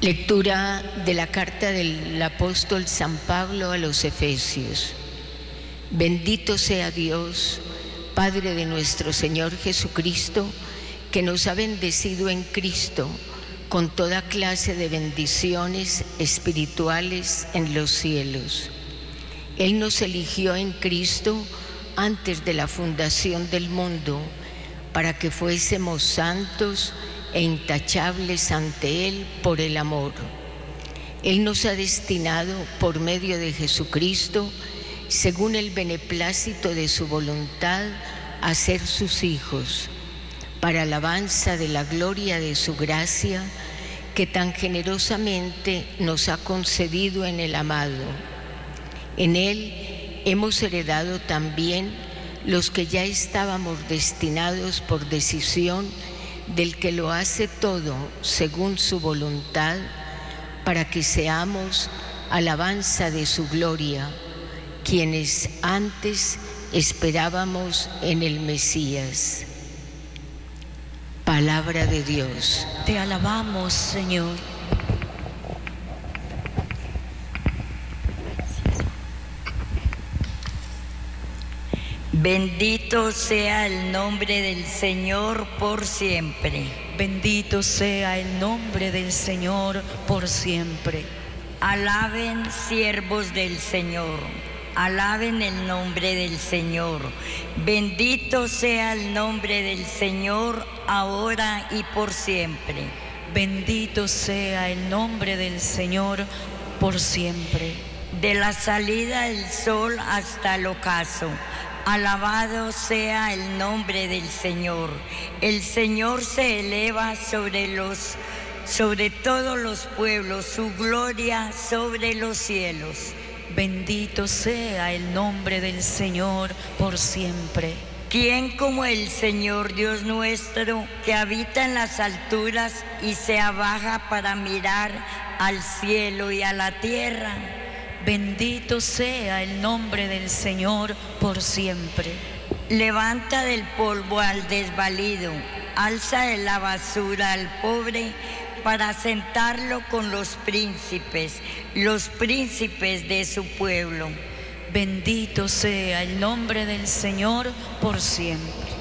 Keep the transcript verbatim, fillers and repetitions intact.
Lectura de la carta del apóstol San Pablo a los Efesios. Bendito sea Dios, Padre de nuestro Señor Jesucristo, que nos ha bendecido en Cristo con toda clase de bendiciones espirituales en los cielos. Él nos eligió en Cristo antes de la fundación del mundo, para que fuésemos santos e intachables ante Él por el amor. Él nos ha destinado por medio de Jesucristo, según el beneplácito de su voluntad, a ser sus hijos, para alabanza de la gloria de su gracia, que tan generosamente nos ha concedido en el amado. En Él hemos heredado también los que ya estábamos destinados por decisión del que lo hace todo según su voluntad, para que seamos alabanza de su gloria, quienes antes esperábamos en el Mesías. Palabra de Dios. Te alabamos, Señor. Bendito sea el nombre del Señor por siempre. Bendito sea el nombre del Señor por siempre. Alaben, siervos del Señor, alaben el nombre del Señor. Bendito sea el nombre del Señor, ahora y por siempre. Bendito sea el nombre del Señor por siempre. De la salida del sol hasta el ocaso, alabado sea el nombre del Señor. El Señor se eleva sobre los, sobre todos los pueblos, su gloria sobre los cielos. Bendito sea el nombre del Señor por siempre. ¿Quién como el Señor Dios nuestro, que habita en las alturas y se abaja para mirar al cielo y a la tierra? Bendito sea el nombre del Señor por siempre. Levanta del polvo al desvalido, alza de la basura al pobre, para sentarlo con los príncipes, los príncipes de su pueblo. Bendito sea el nombre del Señor por siempre.